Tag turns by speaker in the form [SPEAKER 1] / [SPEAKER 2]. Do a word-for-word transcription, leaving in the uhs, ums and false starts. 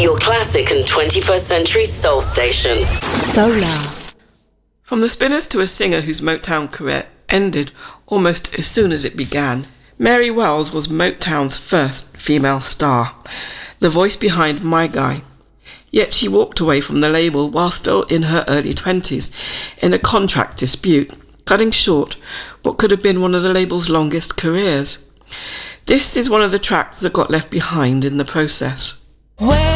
[SPEAKER 1] Your classic and twenty-first century soul station.
[SPEAKER 2] Solar.
[SPEAKER 3] From the Spinners to a singer whose Motown career ended almost as soon as it began, Mary Wells was Motown's first female star, the voice behind My Guy. Yet she walked away from the label while still in her early twenties in a contract dispute, cutting short what could have been one of the label's longest careers. This is one of the tracks that got left behind in the process.